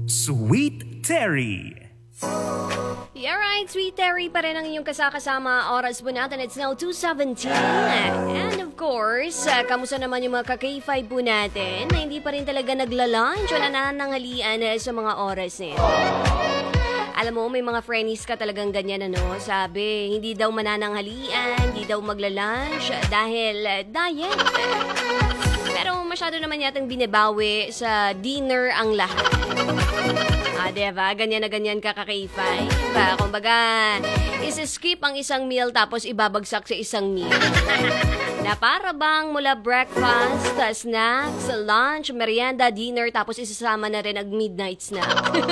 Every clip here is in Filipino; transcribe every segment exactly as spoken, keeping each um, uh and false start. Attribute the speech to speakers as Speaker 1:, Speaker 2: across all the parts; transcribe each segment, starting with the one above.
Speaker 1: Sweet Terry.
Speaker 2: Yeah, right, Sweet Terry pa rin ang inyong kasakasama. Oras po natin, it's now two seventeen. And of course, uh, kamusta naman yung mga ka-K five po natin na hindi pa rin talaga nagla-lunch o nanananghalian uh, sa mga oras nito. Alam mo, may mga friendies ka talagang ganyan, ano? Sabi, hindi daw manananghalian, hindi daw magla-lunch dahil uh, diet. Pero masyado naman yatang binabawi sa dinner ang lahat. Ah, diba? Ganyan na ganyan ka ka-K five. Kumbaga, is-skip ang isang meal tapos ibabagsak sa isang meal. Na para bang mula breakfast, snacks, lunch, merienda, dinner, tapos isasama na rin ang midnight snack.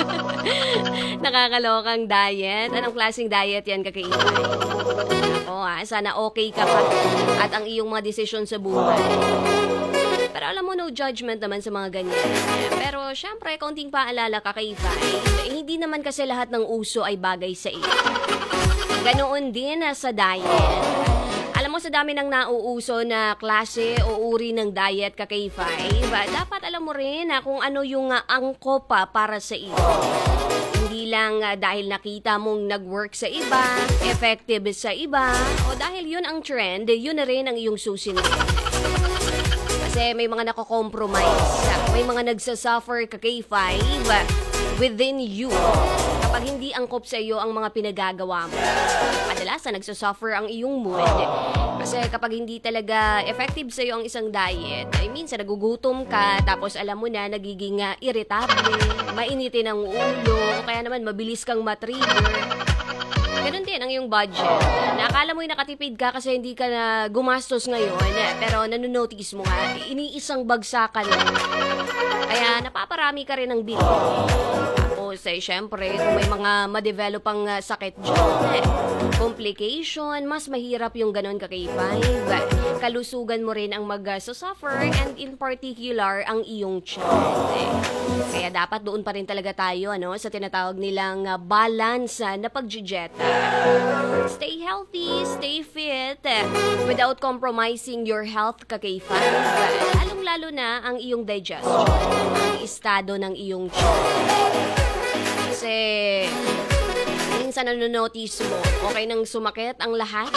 Speaker 2: Nakakalokang diet. Anong klaseng diet yan ka-K five? Ako ah, sana okay ka pa at ang iyong mga desisyon sa buhay. Pero alam mo, no judgment naman sa mga ganyan. Pero syempre, kaunting paalala ka kay five, eh, hindi naman kasi lahat ng uso ay bagay sa iyo. Ganoon din na sa diet. Alam mo, sa dami ng nauuso na klase o uri ng diet ka kay five, dapat alam mo rin na kung ano yung uh, angkop pa para sa iyo. Hindi lang uh, dahil nakita mong nag-work sa iba, effective sa iba, o dahil yun ang trend, yun na rin ang iyong susunod. Kasi may mga nako-compromise, may mga nagsasuffer ka K five within you kapag hindi angkop sa iyo ang mga pinagagawa mo. Kadalasan nagsasuffer ang iyong mood. Kasi kapag hindi talaga effective sa iyo ang isang diet, ay minsan nagugutom ka, tapos alam mo na nagiging uh, irritable, mainitin ang ulo, o kaya naman mabilis kang matrigger. Ganun din ang iyong budget. Nakala mo'y nakatipid ka kasi hindi ka na gumastos ngayon, pero nanonotice mo nga, iniisang bagsakan mo. Kaya napaparami ka rin ng bill. Tapos, eh, syempre, kung may mga ma-develop ang uh, sakit dyan, eh, complication, mas mahirap yung ganun ka K five. Kalusugan mo rin ang mag-suffer, and in particular, ang iyong child. Eh. Kaya dapat doon pa rin talaga tayo, ano, sa tinatawag nilang uh, balance uh, na pag-jejeta. Stay healthy, stay fit, uh, without compromising your health ka K five. Uh, Lalong-lalo na ang iyong digestion, ang estado ng iyong child. Kasi minsan nanonotice mo, okay nang sumakit ang lahat.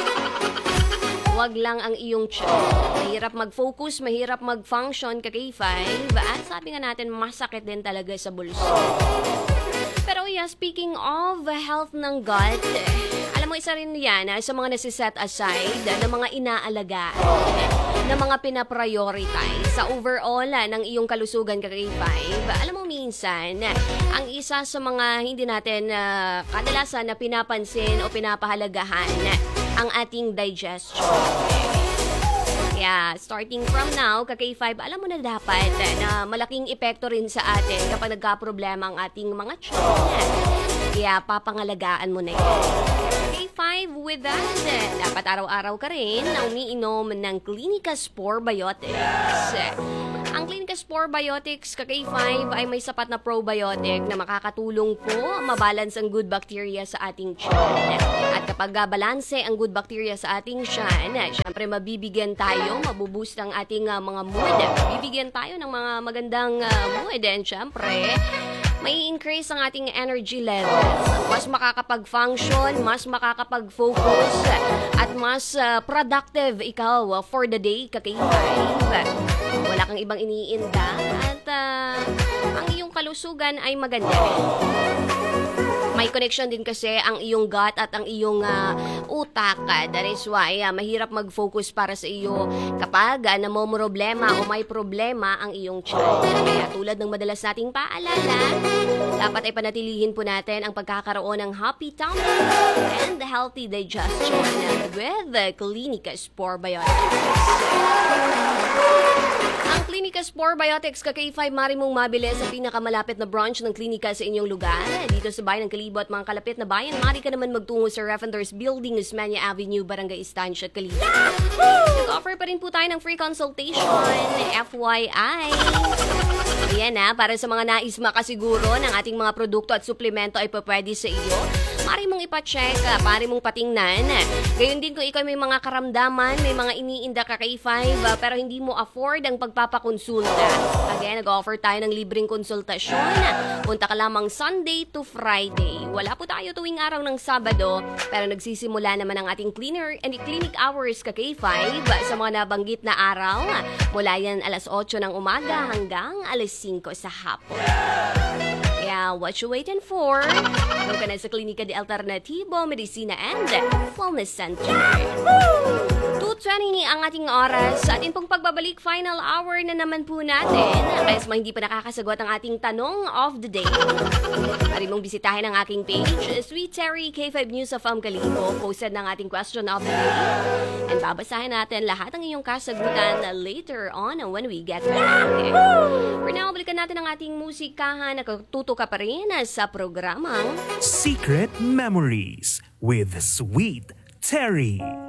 Speaker 2: Huwag lang ang iyong child. Mahirap mag-focus, mahirap mag-function ka K five. At sabi nga natin, masakit din talaga sa bulso. Pero yeah, speaking of health ng gut, alam mo, isa rin yan sa mga nasiset aside na mga inaalagaan, na mga pinaprioritize sa overall ng iyong kalusugan ka K five. Alam mo, minsan, ang isa sa mga hindi natin uh, kadalasan na pinapansin o pinapahalagahan, ang ating digestion. Kaya, starting from now, ka K five, alam mo na dapat na malaking epekto rin sa atin kapag nagka-problema ang ating mga tiyan. Kaya, papangalagaan mo na yan. K five, with that, dapat araw-araw ka rin na umiinom ng Clinica Spore Biotics. Ang Clinica Spore Biotics ka K five ay may sapat na probiotic na makakatulong po mabalance ang good bacteria sa ating tiyan. At kapag balanse ang good bacteria sa ating tiyan, syempre mabibigyan tayo, mabuboost ang ating uh, mga mood. Mabibigyan tayo ng mga magandang uh, mood. And syempre, may increase ang ating energy levels. Mas makakapag-function, mas makakapag-focus, at mas uh, productive ikaw uh, for the day ka K five. Wala kang ibang iniinda at uh, ang iyong kalusugan ay maganda rin. May connection din kasi ang iyong gut at ang iyong uh, utak. That is why uh, mahirap mag-focus para sa iyo kapag uh, namomroblema o may problema ang iyong child. Kaya tulad ng madalas nating paalala, dapat ay panatilihin po natin ang pagkakaroon ng happy tummy and healthy digestion with the Clinica Spore Biotics. Ang Clinica Spore Biotics ka K five, mari mong mabili sa pinakamalapit na branch ng klinika sa inyong lugar. Dito sa bayan ng Kalibo at mga kalapit na bayan, mari ka naman magtungo sa Refenders Building, Osmeña Avenue, Barangay Estancia, Kalibo. Nag-offer pa rin po tayo ng free consultation, F Y I. Ayan na, para sa mga nais makasiguro ng ating mga produkto at suplemento ay pwede sa iyo, mari mong mong ipacheck, ah, pare mong patingnan. Gayon din kung ikaw may mga karamdaman, may mga iniinda ka kay five, ah, pero hindi mo afford ang pagpapakonsulta. Again, nag-offer tayo ng libreng konsultasyon. Punta ka lamang Sunday to Friday. Wala po tayo tuwing araw ng Sabado, pero nagsisimula naman ang ating cleaner and clinic hours ka K five sa mga nabanggit na araw. Mula yan alas otso ng umaga hanggang alas singko sa hapon. Kaya, what you waiting for? Doon ka na sa Klinika de Alternativo, Medicina and Wellness Center. two twenty ang ating oras. Sa ating pong pagbabalik, final hour na naman po natin. Kaya sa mga hindi pa nakakasagot ang ating tanong of the day, pwede mong bisitahin ang aking page, Sweet Terry K five News of Am Kalibo. Posted ng ating question of the day. And babasahin natin lahat ng iyong kasagutan later on when we get back. For now, balikan natin ang ating musikahan. Nakatuto ka pa rin sa programang
Speaker 1: Secret Memories with Sweet Terry.